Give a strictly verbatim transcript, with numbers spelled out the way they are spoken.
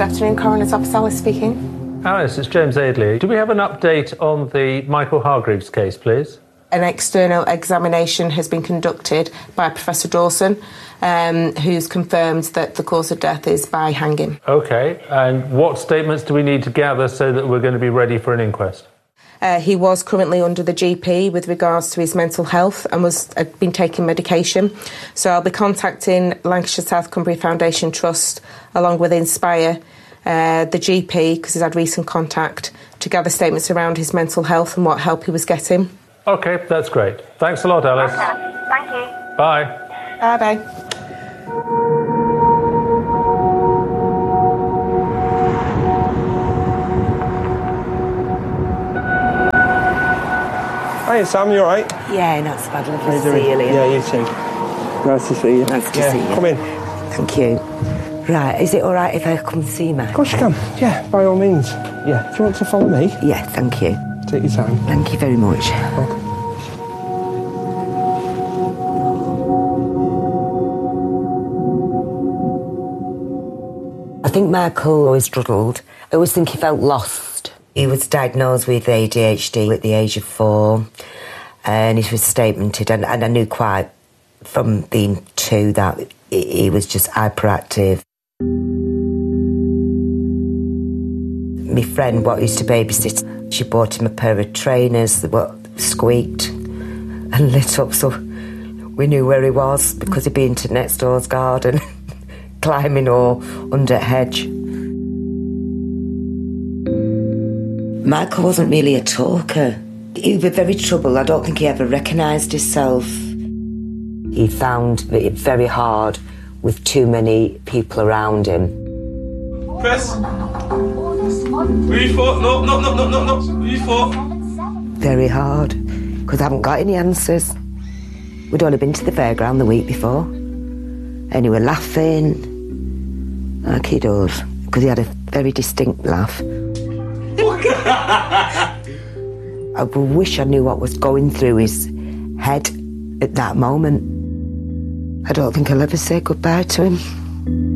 afternoon, Coroner's Office, Alice speaking. Alice, it's James Aidley. Do we have an update on the Michael Hargreaves case, please? An external examination has been conducted by Professor Dawson, um, who's confirmed that the cause of death is by hanging. OK, and what statements do we need to gather so that we're going to be ready for an inquest? Uh, he was currently under the G P with regards to his mental health and was had been taking medication. So I'll be contacting Lancashire South Cumbria Foundation Trust along with Inspire, uh, the G P, because he's had recent contact, to gather statements around his mental health and what help he was getting. OK, that's great. Thanks a lot, Alice. Okay, thank you. Bye. Bye-bye. Hi Sam, you alright? Yeah, not so bad. Lovely How you to doing? see you, Liam. Yeah, you too. Nice to see you. Nice to yeah, see you. Come in. Thank you. Right, is it alright if I come see Mac? Of course you can. Yeah, by all means. Yeah, do you want to follow me? Yeah, thank you. Take your time. Thank you very much. Okay. I think Michael always struggled. I always think he felt lost. He was diagnosed with A D H D at the age of four, and he was statemented, and, and I knew quite from being two that he was just hyperactive. My friend, what used to babysit, she bought him a pair of trainers that what squeaked and lit up, so we knew where he was because he'd been to next door's garden, climbing or under a hedge. Michael wasn't really a talker. He was very troubled. I don't think he ever recognised himself. He found it very hard with too many people around him. Chris? Who you for? No, no, no, no, no, no. Who you for? Very hard, because I haven't got any answers. We'd only been to the fairground the week before, and he were laughing like he does, because he had a very distinct laugh. I wish I knew what was going through his head at that moment. I don't think I'll ever say goodbye to him.